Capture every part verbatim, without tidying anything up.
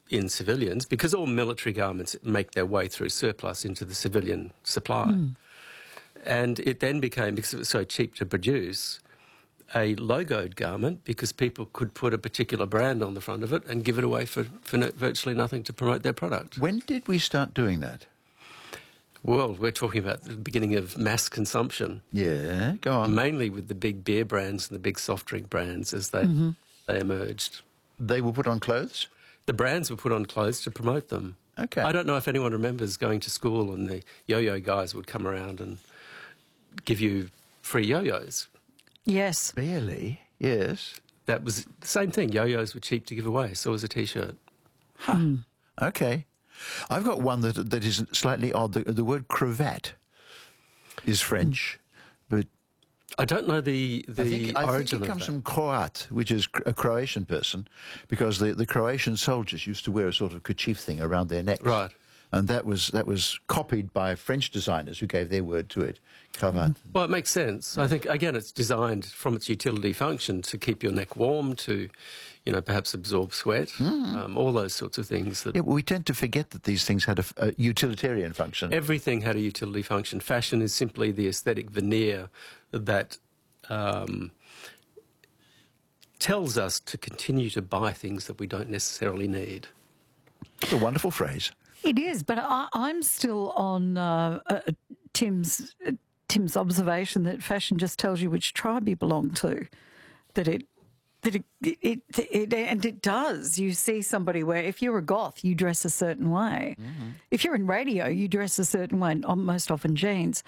in civilians, because all military garments make their way through surplus into the civilian supply. Mm. And it then became, because it was so cheap to produce, a logoed garment because people could put a particular brand on the front of it and give it away for, for no, virtually nothing to promote their product. When did we start doing that? Well, we're talking about the beginning of mass consumption. Yeah, go on. Mainly with the big beer brands and the big soft drink brands as they, mm-hmm. they emerged. They were put on clothes? The brands were put on clothes to promote them. Okay. I don't know if anyone remembers going to school and the yo-yo guys would come around and give you free yo-yos. Yes. Barely, yes. That was the same thing. Yo-yos were cheap to give away, so was a T-shirt. Huh. Mm. Okay. I've got one that that is slightly odd. The, the word cravat is French, but... I don't know the, the I think, I origin think it comes of that. from Croat, which is a Croatian person, because the, the Croatian soldiers used to wear a sort of kerchief thing around their necks. Right. And that was that was copied by French designers who gave their word to it, cravat. Well, it makes sense. I think, again, it's designed from its utility function to keep your neck warm, to, you know, perhaps absorb sweat, mm. um, all those sorts of things. That yeah, well, we tend to forget that these things had a, a utilitarian function. Everything had a utility function. Fashion is simply the aesthetic veneer that um, tells us to continue to buy things that we don't necessarily need. It's a wonderful phrase. It is, but I, I'm still on uh, uh, Tim's uh, Tim's observation that fashion just tells you which tribe you belong to. That it, that it, it, it, it and it does. You see somebody where if you're a goth, you dress a certain way. Mm-hmm. If you're in radio, you dress a certain way. Most often jeans.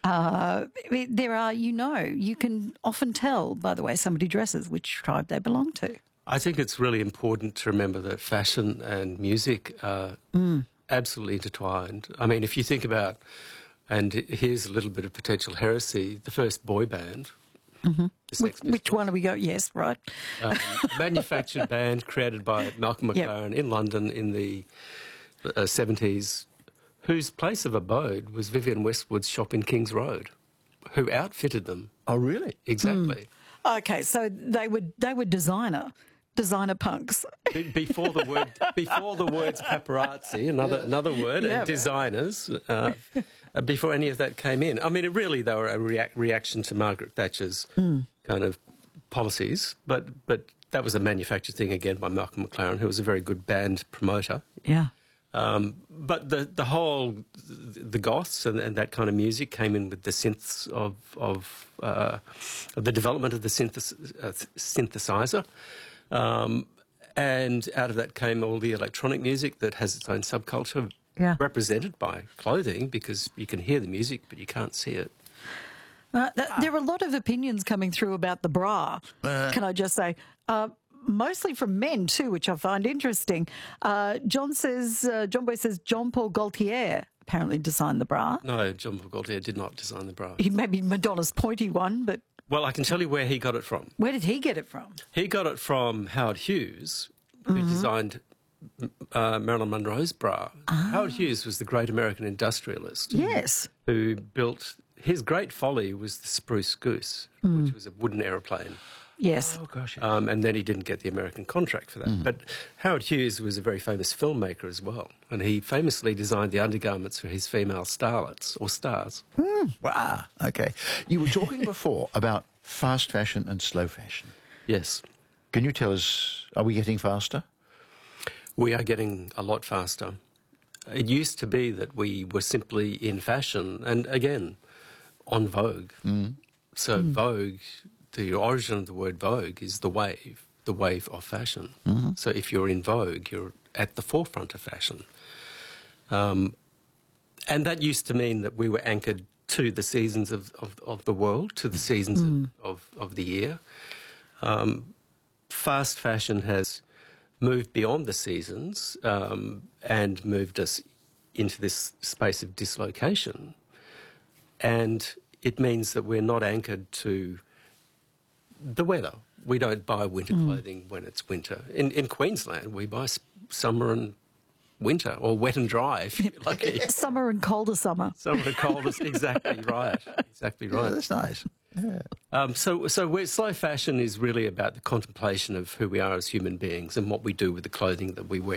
Uh, there are, you know, you can often tell by the way somebody dresses which tribe they belong to. I think it's really important to remember that fashion and music are mm. absolutely intertwined. I mean, if you think about, and here's a little bit of potential heresy, the first boy band. Mm-hmm. Which, which one do we go? Yes, right. Um, manufactured band created by Malcolm McLaren yep. in London in the uh, seventies, whose place of abode was Vivienne Westwood's shop in Kings Road, who outfitted them. Oh, really? Exactly. Mm. Okay, so they were they were designer. Designer punks. Before the word, before the words paparazzi, another yeah. another word, yeah. and designers, uh, before any of that came in. I mean, it really they were a react, reaction to Margaret Thatcher's mm. kind of policies, but but that was a manufactured thing again by Malcolm McLaren, who was a very good band promoter. Yeah. Um, but the the whole the goths and, and that kind of music came in with the synths of of uh, the development of the synthesis, uh, synthesizer. Um, and out of that came all the electronic music that has its own subculture yeah. represented by clothing, because you can hear the music but you can't see it. Uh, th- there are a lot of opinions coming through about the bra, uh. can I just say. Uh, mostly from men too, which I find interesting. Uh, John says, uh, John Boy says Jean Paul Gaultier apparently designed the bra. No, Jean Paul Gaultier did not design the bra. He maybe Madonna's pointy one, but... Well, I can tell you where he got it from. Where did he get it from? He got it from Howard Hughes, who mm-hmm. designed uh, Marilyn Monroe's bra. Ah. Howard Hughes was the great American industrialist. Yes. Who built... His great folly was the Spruce Goose, mm. which was a wooden aeroplane. Yes. Oh, gosh. Yes. Um, and then he didn't get the American contract for that. Mm. But Howard Hughes was a very famous filmmaker as well. And he famously designed the undergarments for his female starlets, or stars. Mm. Wow. Okay. You were talking before about fast fashion and slow fashion. Yes. Can you tell us, are we getting faster? We are getting a lot faster. It used to be that we were simply in fashion and, again, on Vogue. Mm. So mm. Vogue... The origin of the word Vogue is the wave, the wave of fashion. Mm-hmm. So if you're in Vogue, you're at the forefront of fashion. Um, and that used to mean that we were anchored to the seasons of, of, of the world, to the seasons mm. of, of, of the year. Um, fast fashion has moved beyond the seasons um, and moved us into this space of dislocation. And it means that we're not anchored to the weather. We don't buy winter mm. clothing when it's winter. In in Queensland, we buy summer and winter, or wet and dry, if you're lucky. Summer and colder summer. Summer and colder, exactly right. Exactly right. Yeah, that's nice. Yeah. Um, so so we're, slow fashion is really about the contemplation of who we are as human beings and what we do with the clothing that we